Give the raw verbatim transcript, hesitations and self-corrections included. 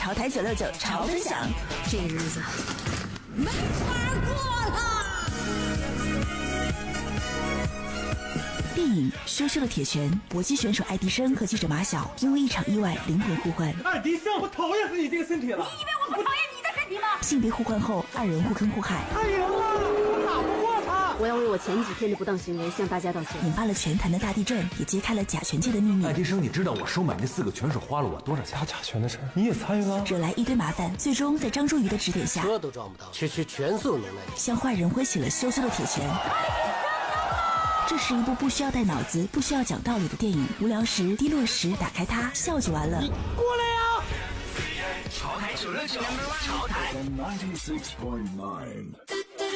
潮台九六九潮分享， 这日子没法过了。 电影《羞羞的铁拳》，搏击选手爱迪生和记者马晓因为一场意外灵魂互换。 爱迪生，我讨厌死你这个身体了！ 你以为我不讨厌你的身体吗？ 性别互换后，二人互坑互害。 他赢了，我打不过他。 我要为我前几天的不当行为向大家道歉。 引发了拳坛的大地震，也揭开了假拳界的秘密。 爱迪生，你知道我收买那四个拳手花了我多少钱？ 打假拳的事你也参与了， 惹来一堆麻烦。最终在张周瑜的指点下， 车都撞不到，区区全速能耐向坏人挥起了羞羞的铁拳。这是一部不需要带脑子、不需要讲道理的电影，无聊时、低落时打开它，笑就完了。 你过来呀！ 潮台九六九，潮台。